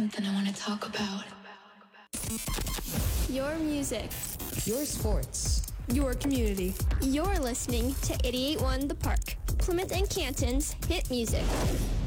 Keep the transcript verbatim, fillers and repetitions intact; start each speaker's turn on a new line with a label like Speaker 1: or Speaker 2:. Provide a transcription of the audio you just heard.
Speaker 1: something I want to talk about.
Speaker 2: Your music.
Speaker 3: Your sports.
Speaker 4: Your community.
Speaker 2: You're listening to eighty-eight point one The Park, Plymouth and Canton's hit music.